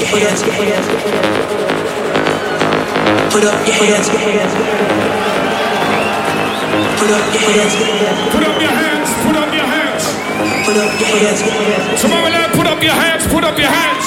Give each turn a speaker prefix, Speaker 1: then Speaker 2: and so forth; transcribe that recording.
Speaker 1: Put up your hands. Put up your hands.
Speaker 2: Put up your hands. Put up your hands.
Speaker 1: Put up your hands.
Speaker 2: Tomorrowland, put up your hands. Put up your hands.